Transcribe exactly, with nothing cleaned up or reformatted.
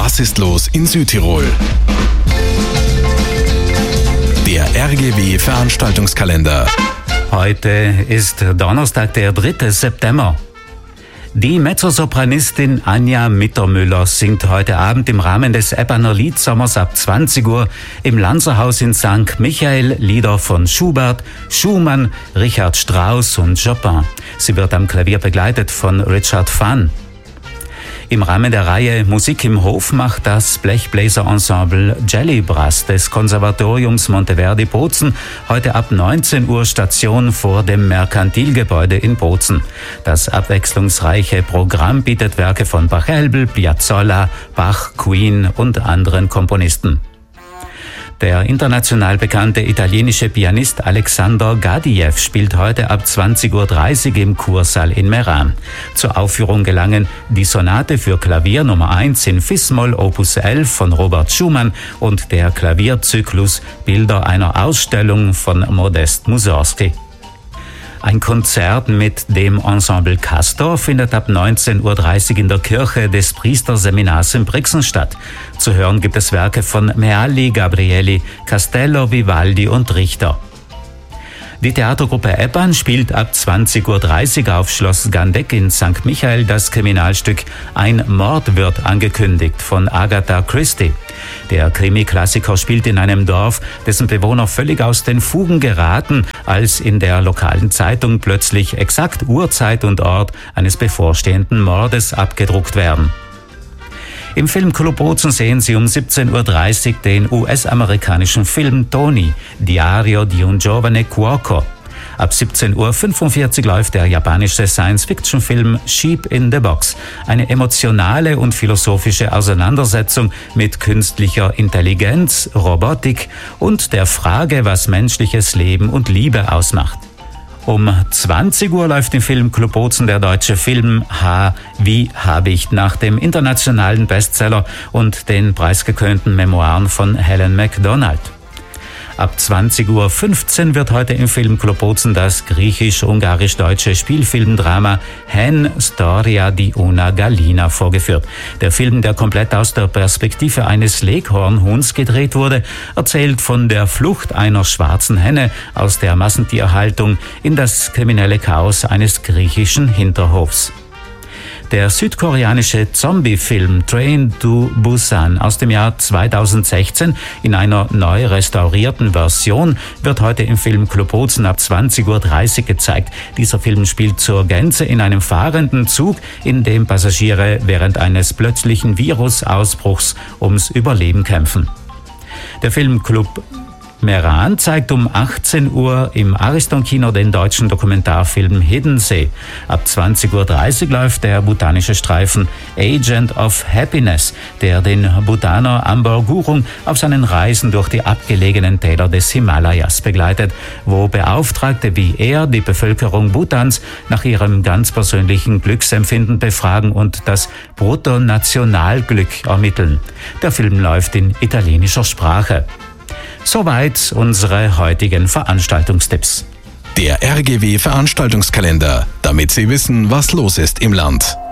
Was ist los in Südtirol? Der R G W Veranstaltungskalender. Heute ist Donnerstag, der dritte September. Die Mezzosopranistin Anja Mittermüller singt heute Abend im Rahmen des Eppaner Liedsommers ab zwanzig Uhr im Lanzerhaus in Sankt Michael Lieder von Schubert, Schumann, Richard Strauss und Chopin. Sie wird am Klavier begleitet von Richard Phan. Im Rahmen der Reihe Musik im Hof macht das Blechbläserensemble Jelly Brass des Konservatoriums Monteverdi Bozen heute ab neunzehn Uhr Station vor dem Merkantilgebäude in Bozen. Das abwechslungsreiche Programm bietet Werke von Pachelbel, Piazzolla, Bach, Queen und anderen Komponisten. Der international bekannte italienische Pianist Alexander Gadiev spielt heute ab zwanzig Uhr dreißig im Kursaal in Meran. Zur Aufführung gelangen die Sonate für Klavier Nummer eins in Fis-Moll Opus elf von Robert Schumann und der Klavierzyklus Bilder einer Ausstellung von Modest Mussorgsky. Ein Konzert mit dem Ensemble Castor findet ab neunzehn Uhr dreißig in der Kirche des Priesterseminars in Brixen statt. Zu hören gibt es Werke von Mealli, Gabrieli, Castello, Vivaldi und Richter. Die Theatergruppe Eppan spielt ab zwanzig Uhr dreißig auf Schloss Gandeck in Sankt Michael das Kriminalstück Ein Mord wird angekündigt von Agatha Christie. Der Krimi-Klassiker spielt in einem Dorf, dessen Bewohner völlig aus den Fugen geraten, als in der lokalen Zeitung plötzlich exakt Uhrzeit und Ort eines bevorstehenden Mordes abgedruckt werden. Im Filmclub Bozen sehen Sie um siebzehn Uhr dreißig den U S-amerikanischen Film Tony, Diario di un giovane cuoco. Ab siebzehn Uhr fünfundvierzig läuft der japanische Science-Fiction-Film Sheep in the Box, eine emotionale und philosophische Auseinandersetzung mit künstlicher Intelligenz, Robotik und der Frage, was menschliches Leben und Liebe ausmacht. Um zwanzig Uhr läuft im Filmclub Bozen der deutsche Film H wie Habicht nach dem internationalen Bestseller und den preisgekrönten Memoiren von Helen Macdonald. Ab zwanzig Uhr fünfzehn wird heute im Filmclub Bozen das griechisch-ungarisch-deutsche Spielfilmdrama Hen Storia di una Gallina vorgeführt. Der Film, der komplett aus der Perspektive eines Leghornhuhns gedreht wurde, erzählt von der Flucht einer schwarzen Henne aus der Massentierhaltung in das kriminelle Chaos eines griechischen Hinterhofs. Der südkoreanische Zombie-Film Train to Busan aus dem Jahr zweitausendsechzehn in einer neu restaurierten Version wird heute im Filmclub Bozen ab zwanzig Uhr dreißig gezeigt. Dieser Film spielt zur Gänze in einem fahrenden Zug, in dem Passagiere während eines plötzlichen Virusausbruchs ums Überleben kämpfen. Der Filmclub Meran zeigt um achtzehn Uhr im Ariston-Kino den deutschen Dokumentarfilm Hiddensee. Ab zwanzig Uhr dreißig läuft der botanische Streifen Agent of Happiness, der den Bhutaner Amber Gurung auf seinen Reisen durch die abgelegenen Täler des Himalayas begleitet, wo Beauftragte wie er die Bevölkerung Bhutans nach ihrem ganz persönlichen Glücksempfinden befragen und das Bruttonationalglück ermitteln. Der Film läuft in italienischer Sprache. Soweit unsere heutigen Veranstaltungstipps. Der R G W Veranstaltungskalender, damit Sie wissen, was los ist im Land.